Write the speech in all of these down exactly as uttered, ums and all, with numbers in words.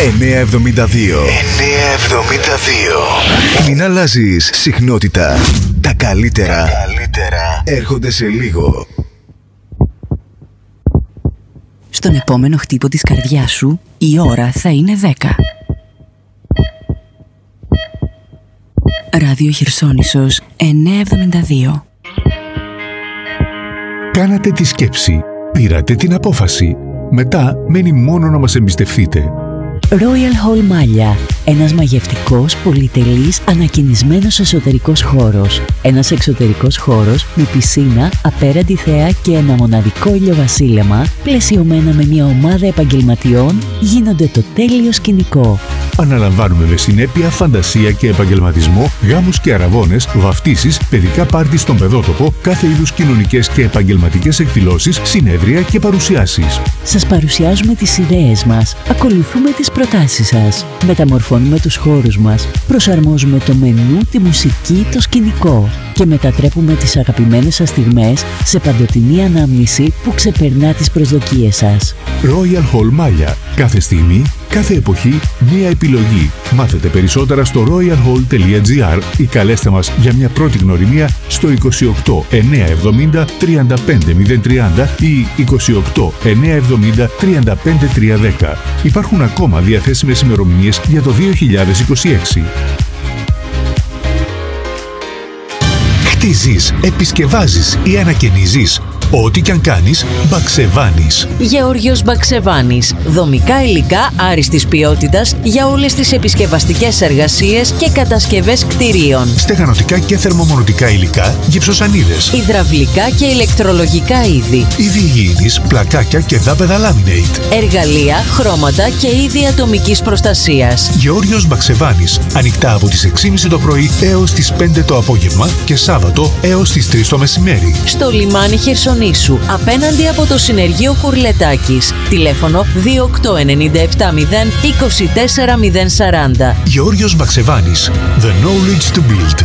εννιακόσια εβδομήντα δύο. εννιακόσια εβδομήντα δύο. Μην αλλάζεις συχνότητα. Τα καλύτερα, Τα καλύτερα έρχονται σε λίγο. Στον επόμενο χτύπο της καρδιάς σου, η ώρα θα είναι δέκα. Ράδιο Χερσόνησος εννιακόσια εβδομήντα δύο. Κάνατε τη σκέψη, πήρατε την απόφαση. Μετά μένει μόνο να μας εμπιστευτείτε. Royal Hall Μάλια. Ένας μαγευτικός, πολυτελής, ανακοινισμένος εσωτερικός χώρος. Ένας εξωτερικός χώρος με πισίνα, απέραντη θέα και ένα μοναδικό ηλιοβασίλεμα, πλαισιωμένα με μια ομάδα επαγγελματιών, γίνονται το τέλειο σκηνικό. Αναλαμβάνουμε με συνέπεια, φαντασία και επαγγελματισμό γάμους και αραβώνες, βαφτίσεις, παιδικά πάρτι στον παιδότοπο, κάθε είδους κοινωνικές και επαγγελματικές εκδηλώσεις, συνέδρια και παρουσιάσεις. Σας παρουσιάζουμε τις ιδέες μας, ακολουθούμε τις προτάσεις σας, μεταμορφώνουμε τους χώρους μας, προσαρμόζουμε το μενού, τη μουσική, το σκηνικό και μετατρέπουμε τις αγαπημένες σας στιγμές σε παντοτινή ανάμνηση που ξεπερνά τις προσδοκίες σας. Royal Hall Μάλια. Κάθε στιγμή, κάθε εποχή, μία επιλογή. Μάθετε περισσότερα στο royal hall τελεία gr ή καλέστε μας για μια πρώτη γνωριμία στο είκοσι οκτώ εννιακόσια εβδομήντα τριάντα πέντε μηδέν τριάντα ή είκοσι οκτώ εννιακόσια εβδομήντα τριάντα πέντε τριακόσια δέκα. Υπάρχουν ακόμα διαθέσιμες ημερομηνίες για το δύο χιλιάδες είκοσι έξι. Χτίζεις, επισκευάζεις ή ανακαινίζεις. Ό,τι κι αν κάνεις, Μπαξεβάνης. Γεώργιος Μπαξεβάνης. Δομικά υλικά άριστης ποιότητας για όλες τις επισκευαστικές εργασίες και κατασκευές κτηρίων. Στεγανοτικά και θερμομονωτικά υλικά, γυψοσανίδες. Υδραυλικά και ηλεκτρολογικά είδη. Είδη υγιεινής, πλακάκια και δάπεδα laminate. Εργαλεία, χρώματα και είδη ατομικής προστασίας. Γεώργιος Μπαξεβάνης. Ανοιχτά από τις έξι και μισή το πρωί έως τις πέντε το απόγευμα και Σάββατο έως τις τρεις το μεσημέρι. Στο λιμάνι Χερσονήσου, απέναντι από το συνεργείο Κουρλετάκης. Τηλέφωνο δύο οκτώ εννιά επτά μηδέν είκοσι τέσσερα μηδέν σαράντα. Γεώργιος Μπαξεβάνης. The knowledge to build.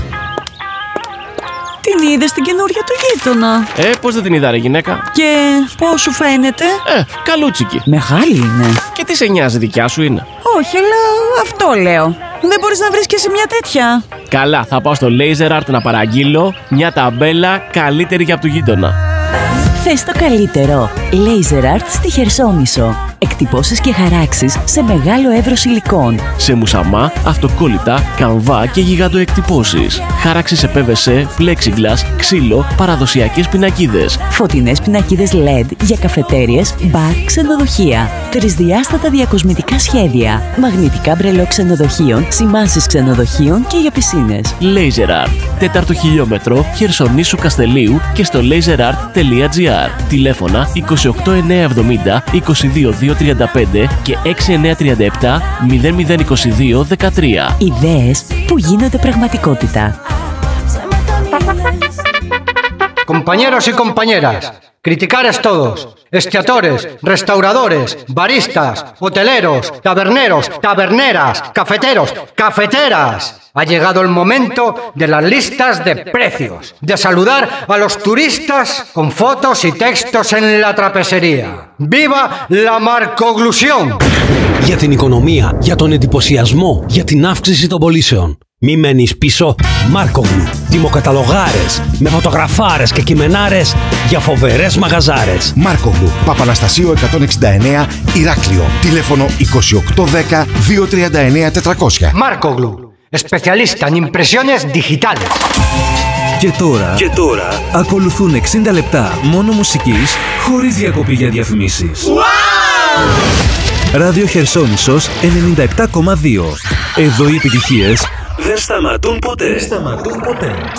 Την είδες την καινούρια του γείτονα? Ε, πώς δεν την είδα ρε γυναίκα? Και πώς σου φαίνεται? Ε, καλούτσικη. Μεγάλη είναι. Και τι σε νοιάζει, δικιά σου είναι? Όχι, αλλά αυτό λέω. Δεν μπορείς να βρεις και σε μια τέτοια? Καλά, θα πάω στο Laser Art να παραγγείλω μια ταμπέλα καλύτερη για από του γείτονα. Θες το καλύτερο. Laser Art στη Χερσόνησο. Εκτυπώσεις και χαράξεις σε μεγάλο εύρος υλικών. Σε μουσαμά, αυτοκόλλητα, καμβά και γιγαντοεκτυπώσεις. Χάραξη σε πι βι σι, plexiglass, ξύλο, παραδοσιακές πινακίδες. Φωτεινές πινακίδες ελ ι ντι για καφετέριες, μπαρ, ξενοδοχεία. Τρισδιάστατα διακοσμητικά σχέδια. Μαγνητικά μπρελό ξενοδοχείων, σημάνσεις ξενοδοχείων και για πισίνες. Laser Art. Τέταρτο χιλιόμετρο, Χερσονήσου Καστελίου και στο laser art τελεία gr. Τηλέφωνα είκοσι οκτώ εννιακόσια εβδομήντα είκοσι δύο διακόσια τριάντα πέντε και έξι εννιακόσια τριάντα επτά μηδέν μηδέν είκοσι δύο δεκατρία. Ιδέες που γίνονται πραγματικότητα. Compañeros y compañeras, criticares todos, esquiadores, restauradores, baristas, hoteleros, taberneros, taberneras, cafeteros, cafeteras. Ha llegado el momento de las listas de precios, de saludar a los turistas con fotos y textos en la trapesería. ¡Viva la marcoglusión! Για την οικονομία, για τον εντυπωσιασμό, για την αύξηση των πωλήσεων. Μη μένεις πίσω, Μάρκογλου. Τιμοκαταλογάρες, με φωτογραφάρες και κειμενάρες για φοβερές μαγαζάρες. Μάρκογλου, Παπαναστασίου εκατόν εξήντα εννέα, Ηράκλειο. Τηλέφωνο είκοσι οκτώ δέκα διακόσια τριάντα εννέα τετρακόσια. Μάρκογλου, especialista en impresiones digitales. Και τώρα, και τώρα ακολουθούν εξήντα λεπτά μόνο μουσικής, χωρίς διακοπή για διαφημίσεις. Wow! Ράδιο Χερσόνησος ενενήντα επτά κόμμα δύο. Εδώ οι επιτυχίες δεν σταματούν ποτέ. Δεν σταματούν ποτέ.